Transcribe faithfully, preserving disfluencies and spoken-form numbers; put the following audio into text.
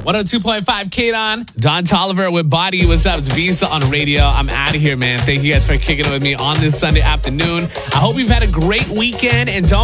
one oh two point five K Don. Don Tolliver with Body. What's up? It's Visa on radio. I'm out of here, man. Thank you guys for kicking it with me on this Sunday afternoon. I hope you've had a great weekend, and don't